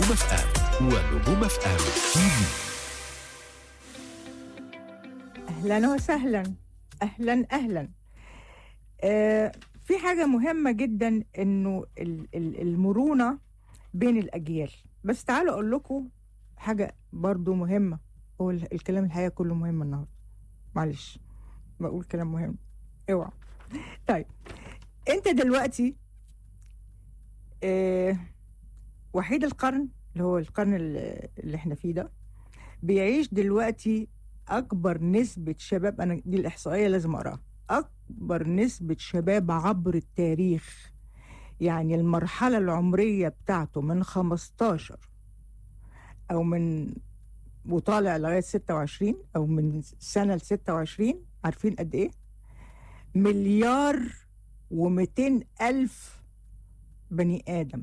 نجوم اف ام ونجوم اف ام تي في. أهلا وسهلا. أهلا أهلا. في حاجة مهمة جدا إنه المرونة بين الأجيال. بس تعالوا أقول لكم حاجة برضو مهمة. هو الكلام الحقيقة كله مهم النهاردة. معلش بقول كلام مهم، اوعى. طيب انت دلوقتي وحيد القرن اللي هو القرن اللي احنا فيه ده بيعيش دلوقتي أكبر نسبة شباب. أنا دي الإحصائية لازم أقراها. أكبر نسبة شباب عبر التاريخ، يعني المرحلة العمرية بتاعته من 15 أو من وطالع لغاية 26 أو من سنة ل 26. عارفين قد إيه؟ 1,200,000,000 بني آدم.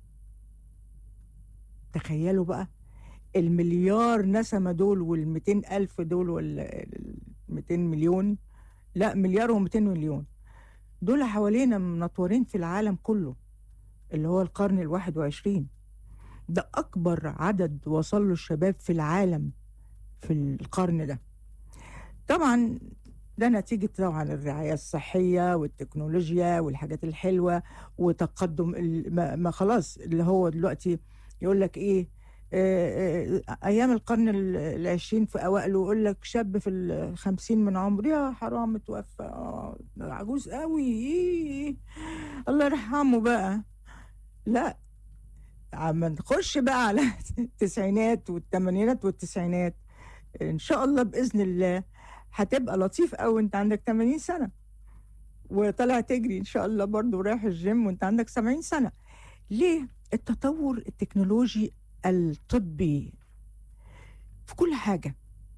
تخيلوا بقى المليار نسمة دول وال200,000 دول ولا 200 مليون، لا 1,200,000,000 دول حوالينا منطورين في العالم كله، اللي هو القرن 21. ده أكبر عدد وصل له الشباب في العالم في القرن ده. طبعا ده نتيجة طبعا الرعاية الصحية والتكنولوجيا والحاجات الحلوة وتقدم ما خلاص اللي هو دلوقتي يقول لك ايه. ايام القرن العشرين في اوائله يقول لك شاب في 50 من عمره يا حرام توفى، عجوز قوي، الله يرحمه بقى. لا، عم نخش بقى على التسعينات والثمانينات والتسعينات، ان شاء الله باذن الله هتبقى لطيف قوي وانت عندك 80 سنه وطلع تجري ان شاء الله برضو رايح الجيم وانت عندك 70 سنه. ليه؟ التطور التكنولوجي الطبي في كل حاجه.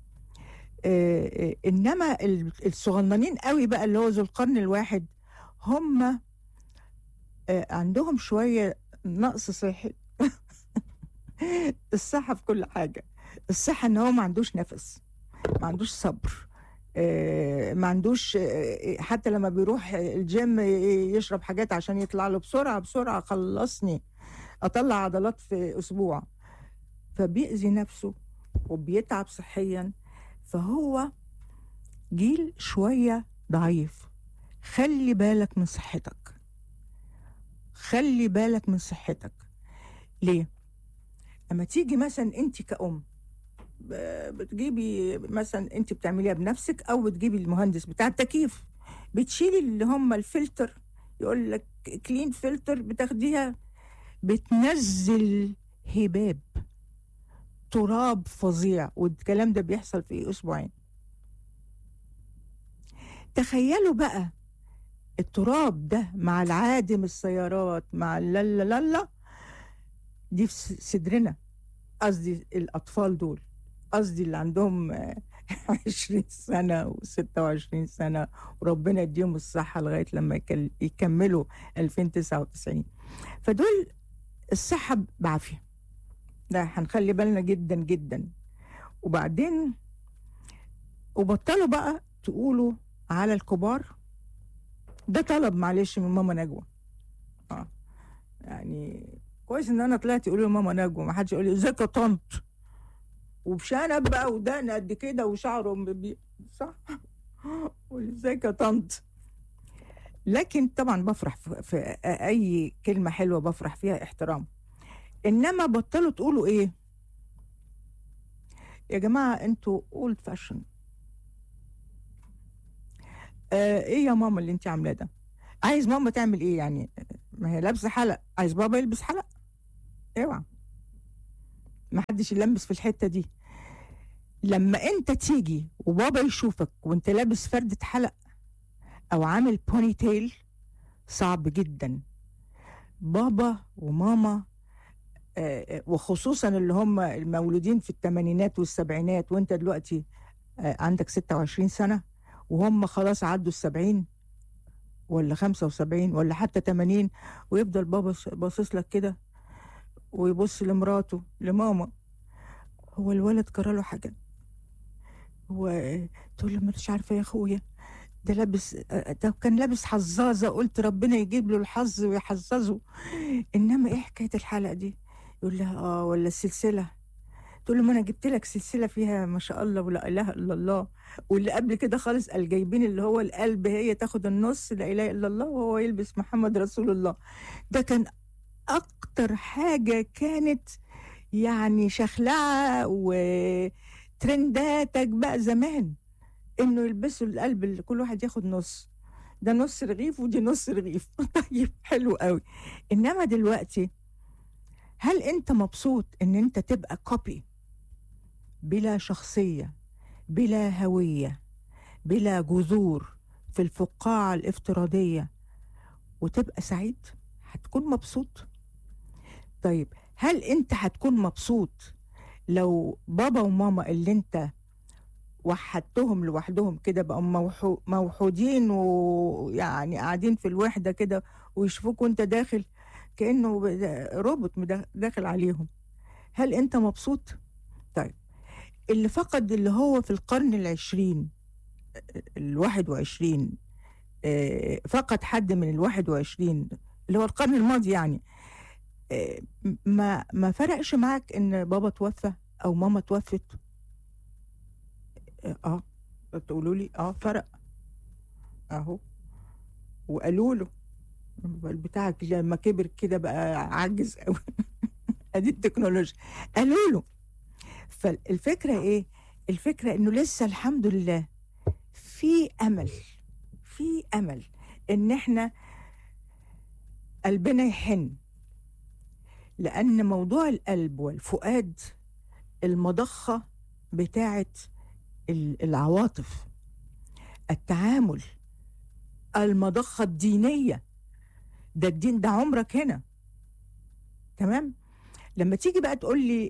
انما الصغننين قوي بقى اللي هو ذو القرن الواحد هم عندهم شويه نقص صحي. الصحه في كل حاجه. الصحه ان هو ما عندوش نفس، ما عندوش صبر، ما عندوش حتى لما بيروح الجيم يشرب حاجات عشان يطلع له بسرعة بسرعة، خلصني أطلع عضلات في أسبوع، فبيأذي نفسه وبيتعب صحيا. فهو جيل شوية ضعيف. خلي بالك من صحتك، خلي بالك من صحتك. ليه؟ أما تيجي مثلا أنت كأم بتجيبي مثلا انت بتعمليها بنفسك او بتجيبي المهندس بتاع التكييف، بتشيلي اللي هم الفلتر، يقول لك كلين فلتر، بتاخديها بتنزل هباب تراب فظيع، والكلام ده بيحصل في اسبوعين. تخيلوا بقى التراب ده مع العادم السيارات مع لا دي في صدرنا. قصدي الاطفال دول، قصدي اللي عندهم 20 سنة و26 سنة وربنا يديهم الصحة لغاية لما يكملوا 2099. فدول الصحة بعافية، ده هنخلي بالنا جدا جدا. وبعدين وبطلوا بقى تقولوا على الكبار. ده طلب معلش من ماما نجوى. يعني كويس ان انا طلعت يقولوا ماما نجوى، ما حدش يقول لي ازيك يا طنط وبشنب بقى ودقن قد كده وشعره صح. ازيك يا طنط. لكن طبعا بفرح في اي كلمه حلوه بفرح فيها احترام. انما بطلوا تقولوا ايه يا جماعه انتوا اولد فاشن. ايه يا ماما اللي انت عاملاه ده؟ عايز ماما تعمل ايه يعني؟ ما هي لابسه حلق، عايز بابا يلبس حلق؟ اوعى، ما حدش يلبس في الحته دي. لما انت تيجي وبابا يشوفك وانت لابس فردة حلق او عامل بوني تيل، صعب جدا. بابا وماما وخصوصا اللي هم المولودين في الثمانينات والسبعينات، وانت دلوقتي عندك 26 سنة وهم خلاص عدوا 70 ولا 75 ولا حتى 80، ويفضل بابا باصص لك كده ويبص لمراته لماما، هو الولد جراله حاجة؟ هو تقول له مش عارفة يا اخويا ده لابس، ده كان لابس حظاظة، قلت ربنا يجيب له الحظ ويحظظه. انما ايه حكاية الحلقة دي؟ يقول لها ولا السلسلة. تقول له ما انا جبت لك سلسلة فيها ما شاء الله ولا اله الا الله، واللي قبل كده خالص قال جايبين اللي هو القلب، هي تاخد النص لا اله الا الله وهو يلبس محمد رسول الله. ده كان اكتر حاجة كانت يعني شخلعة وترنداتك بقى زمان، انه يلبسوا القلب اللي كل واحد ياخد نص، ده نص رغيف ودي نص رغيف. طيب حلو قوي. انما دلوقتي هل انت مبسوط ان انت تبقى كوبي بلا شخصية، بلا هوية، بلا جذور في الفقاعة الافتراضية وتبقى سعيد؟ هتكون مبسوط؟ طيب هل انت هتكون مبسوط لو بابا وماما اللي انت وحدتهم لوحدهم كده بقوا موحودين ويعني قاعدين في الوحدة كده ويشوفوك وانت داخل كأنه روبوت داخل عليهم، هل انت مبسوط؟ طيب اللي فقد اللي هو في القرن العشرين، 21، فقد حد من 21 اللي هو القرن الماضي يعني، ما فرقش معاك ان بابا توفى او ماما توفت؟ تقولوا لي فرق اهو. وقالوا له بتاعك لما كبر كده بقى عجز قوي. ادي التكنولوجيا قالوا له. فالفكره ايه؟ الفكره انه لسه الحمد لله في امل، في امل ان احنا قلبنا يحن، لان موضوع القلب والفؤاد المضخه بتاعت العواطف، التعامل، المضخه الدينيه، ده الدين ده عمرك هنا. تمام. لما تيجي بقى تقول لي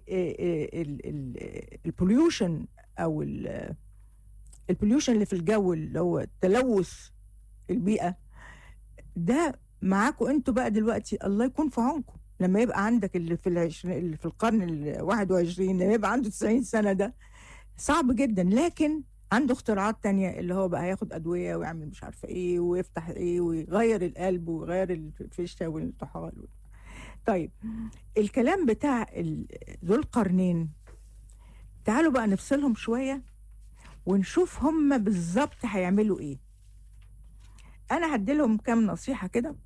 البوليوشن او البوليوشن اللي في الجو اللي هو تلوث البيئه، ده معاكم انتوا بقى دلوقتي، الله يكون في عونكم. لما يبقى عندك اللي اللي في القرن ال21 لما يبقى عنده 90 سنه، ده صعب جدا، لكن عنده اختراعات تانية اللي هو بقى ياخد أدوية ويعمل مش عارفة ايه ويفتح ايه ويغير القلب ويغير الفشة والطحال. طيب الكلام بتاع ذو القرنين، تعالوا بقى نفصلهم شوية ونشوف هم بالظبط هيعملوا ايه. انا هديلهم كام نصيحة كده.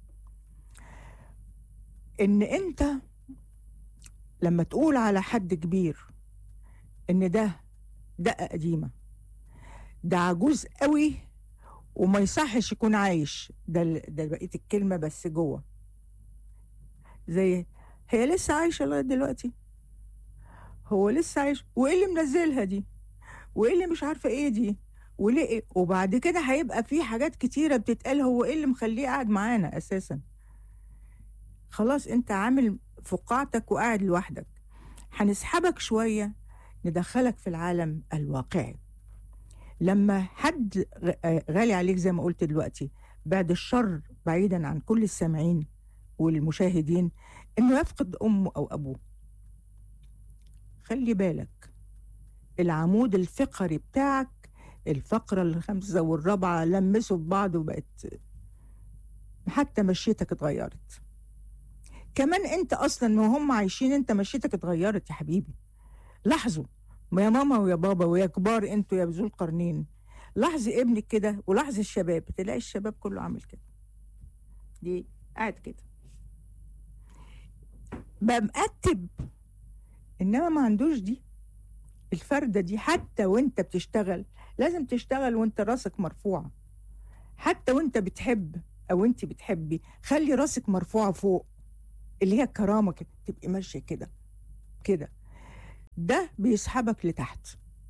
ان انت لما تقول على حد كبير ان ده دقة قديمة، ده عجوز قوي وما يصحش يكون عايش، ده بقيت الكلمة بس جوه، زي هي لسه عايشة لغاية دلوقتي، هو لسه عايش، وايه اللي منزلها دي، وايه اللي مش عارفة ايه دي، وليه إيه؟ وبعد كده هيبقى في حاجات كتيرة بتتقال هو ايه اللي مخليه قاعد معانا اساسا. خلاص انت عامل فقاعتك وقاعد لوحدك. هنسحبك شوية ندخلك في العالم الواقعي. لما حد غالي عليك زي ما قلت دلوقتي، بعد الشر بعيدا عن كل السامعين والمشاهدين، انه يفقد امه او ابوه، خلي بالك العمود الفقري بتاعك، الفقرة الخامسة والرابعة لمسوا ببعض وبقت حتى مشيتك اتغيرت. كمان انت اصلا وهم عايشين انت مشيتك اتغيرت يا حبيبي. لاحظوا يا ماما ويا بابا ويا كبار انتوا يا ذو القرنين، لاحظي ابنك كده ولاحظي الشباب، تلاقي الشباب كله عامل كده، دي قاعد كده بقى مقتب، انما ما عندوش دي الفردة دي. حتى وانت بتشتغل لازم تشتغل وانت راسك مرفوعة، حتى وانت بتحب او انت بتحبي خلي راسك مرفوعة فوق، اللي هي الكرامة كده، تبقي ماشية كده كده. ده بيسحبك لتحت،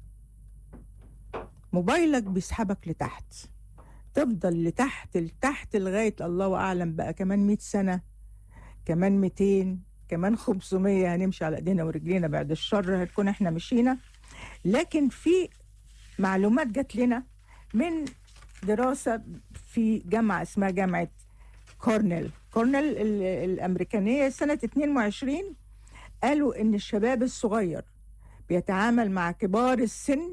موبايلك بيسحبك لتحت، تفضل لتحت لغاية الله أعلم بقى كمان 100 سنة، كمان 200، كمان 500 هنمشي على ايدينا ورجلينا، بعد الشر هتكون احنا مشينا. لكن في معلومات جات لنا من دراسة في جامعة اسمها جامعة كورنيل الأمريكانية سنة 22، قالوا إن الشباب الصغير بيتعامل مع كبار السن،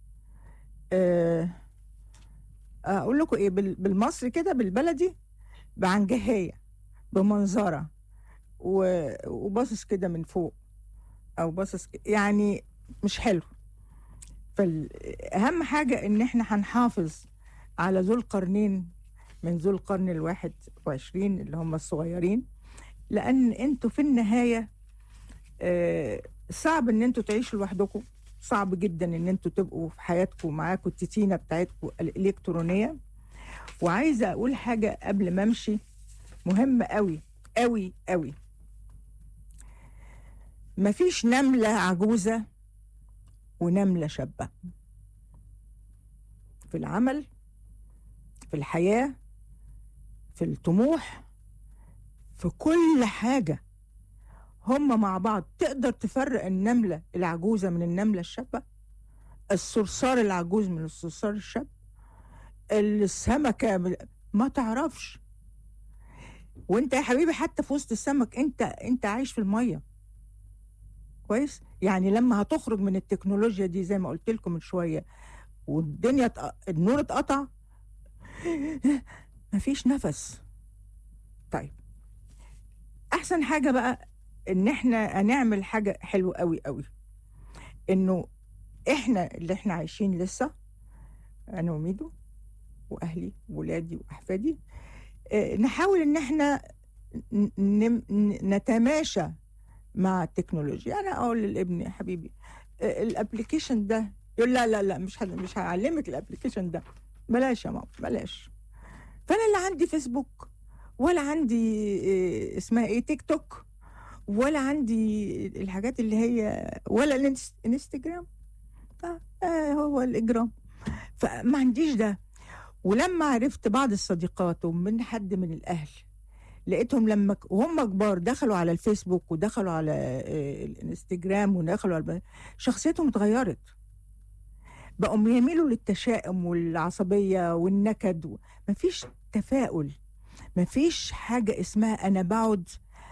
أقول لكم إيه بالمصري كده بالبلدي، بعنجهية، بمنظرة، وباصص كده من فوق، او باصص يعني مش حلو. فاهم حاجه ان احنا هنحافظ على ذو القرنين من ذو القرن 21 اللي هم الصغيرين، لان انتوا في النهايه صعب ان انتوا تعيشوا لوحدكم، صعب جدا ان انتوا تبقوا في حياتكم معاكم التتينه بتاعتكم الالكترونيه. وعايزه اقول حاجه قبل ما امشي مهمه قوي قوي قوي. مفيش نمله عجوزه ونمله شابه في العمل، في الحياه، في الطموح، في كل حاجه. هم مع بعض. تقدر تفرق النمله العجوزه من النمله الشابه، الصرصار العجوز من الصرصار الشاب، السمكه ما تعرفش. وانت يا حبيبي حتى في وسط السمك انت عايش في الميه كويس. يعني لما هتخرج من التكنولوجيا دي زي ما قلت لكم من شويه والدنيا النور اتقطع، مفيش نفس. طيب احسن حاجه بقى ان احنا هنعمل حاجه حلوه قوي قوي، انه احنا اللي احنا عايشين لسه، انا وميدو واهلي وولادي واحفادي، نحاول ان احنا نتماشى مع التكنولوجيا. انا اقول لابني يا حبيبي الابلكيشن ده، يقول لا مش هعلمك الابلكيشن ده، بلاش يا ماما بلاش. فانا لا عندي فيسبوك ولا عندي اسمها ايه تيك توك ولا عندي الحاجات اللي هي ولا الانستجرام، هو الاجرام، فما عنديش ده. ولما عرفت بعض الصديقات ومن حد من الاهل لقيتهم لما وهم كبار دخلوا على الفيسبوك ودخلوا على الانستجرام ودخلوا على شخصيتهم اتغيرت، بقوا يميلوا للتشاؤم والعصبيه والنكد. مفيش تفاؤل، مفيش حاجه اسمها انا بقعد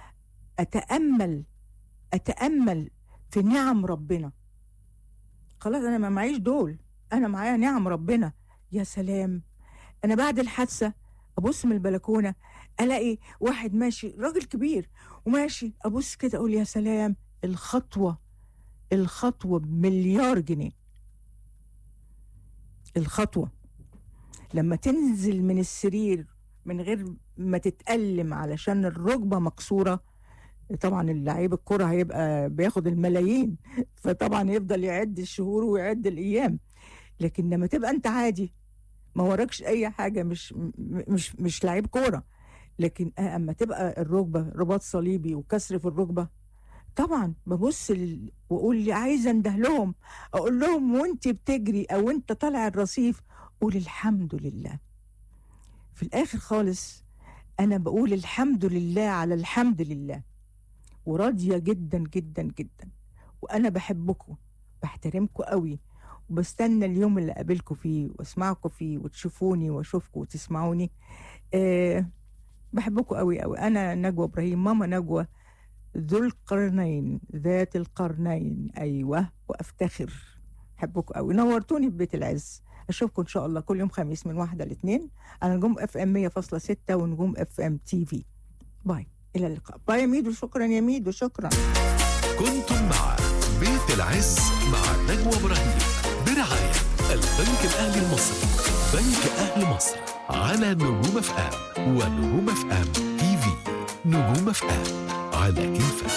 اتامل في نعم ربنا. خلاص انا ما معيش دول، انا معايا نعم ربنا. يا سلام، انا بعد الحادثه ابص من البلكونه الاقي واحد ماشي راجل كبير وماشي، ابص كده اقول يا سلام، الخطوه بمليار جنيه. الخطوه لما تنزل من السرير من غير ما تتألم علشان الركبه مكسوره، طبعا اللعيب الكرة هيبقى بياخد الملايين، فطبعا يفضل يعد الشهور ويعد الايام. لكن لما تبقى انت عادي ما وراكش اي حاجه، مش لعيب كوره، لكن اما تبقى الركبه رباط صليبي وكسر في الركبه، طبعا ببص واقول لي عايزه انده لهم، اقول لهم وانت بتجري او انت طالع الرصيف قول الحمد لله. في الاخر خالص انا بقول الحمد لله على الحمد لله، وراضيه جدا جدا جدا. وانا بحبكم، بحترمكم قوي، وبستنى اليوم اللي قابلكم فيه واسمعكم فيه وتشوفوني واشوفكم وتسمعوني. بحبكم قوي قوي. انا نجوى ابراهيم، ماما نجوى ذو القرنين، ذات القرنين، ايوه، وافتخر. بحبكم قوي، نورتوني في بيت العز. اشوفكم ان شاء الله كل يوم خميس من 1 ل2 على نجوم اف ام 100.6 ونجوم اف ام تي في. باي، الى اللقاء. باي يا ميدو، شكرا يا ميدو، شكرا. كنتم مع بيت العز مع نجوى ابراهيم برعاية البنك الأهلي المصري، بنك أهل مصر، على نجوم اف ام ونجوم اف ام تي في. نجوم اف ام على كيفك.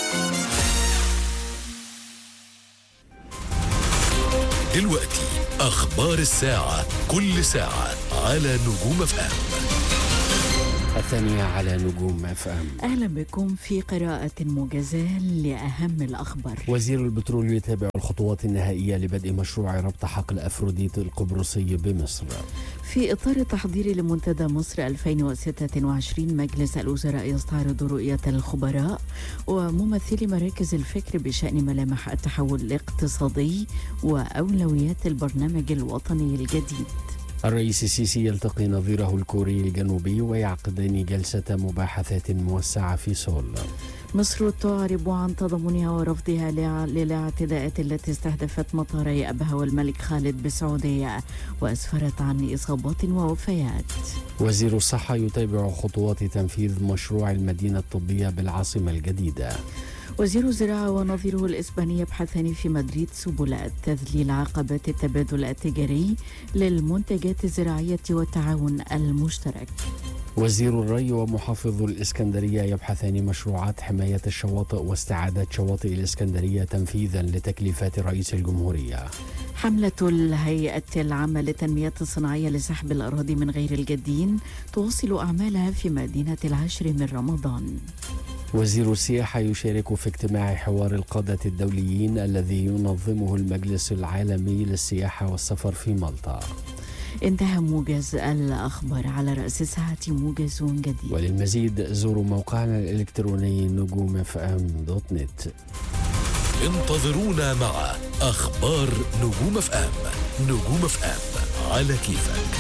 دلوقتي أخبار الساعة، كل ساعة على نجوم اف ام. 8 على نجوم اف ام. أهلا بكم في قراءة موجزة لأهم الأخبار. وزير البترول يتابع الخطوات النهائية لبدء مشروع ربط حقل أفروديت القبرصي بمصر. في إطار التحضير لمنتدى مصر 2026 مجلس الوزراء يستعرض رؤية الخبراء وممثلي مراكز الفكر بشأن ملامح التحول الاقتصادي وأولويات البرنامج الوطني الجديد. الرئيس السيسي يلتقي نظيره الكوري الجنوبي ويعقدان جلسة مباحثات موسعة في سول. مصر تعرب عن تضامنها ورفضها للاعتداءات التي استهدفت مطاري أبها والملك خالد بالسعودية وأسفرت عن إصابات ووفيات. وزير الصحة يتابع خطوات تنفيذ مشروع المدينة الطبية بالعاصمة الجديدة. وزير الزراعة ونظيره الإسباني يبحثان في مدريد سبل تذليل عقبات التبادل التجاري للمنتجات الزراعية والتعاون المشترك. وزير الري ومحافظ الإسكندرية يبحثان مشروعات حماية الشواطئ واستعادة شواطئ الإسكندرية تنفيذا لتكليفات رئيس الجمهورية. حملة الهيئة العامة للتنمية الصناعية لسحب الأراضي من غير الجادين تواصل أعمالها في مدينة 10 من رمضان. وزير السياحة يشارك في اجتماع حوار القادة الدوليين الذي ينظمه المجلس العالمي للسياحة والسفر في مالطا. انتهى موجز الأخبار، على رأس الساعة موجز جديد. وللمزيد زوروا موقعنا الإلكتروني نجوم.fm.net. انتظرونا مع أخبار نجوم اف ام. نجوم اف ام على كيفك.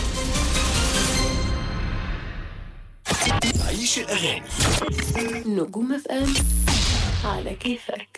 عيش الأغاني. نجوم اف ام على كيفك.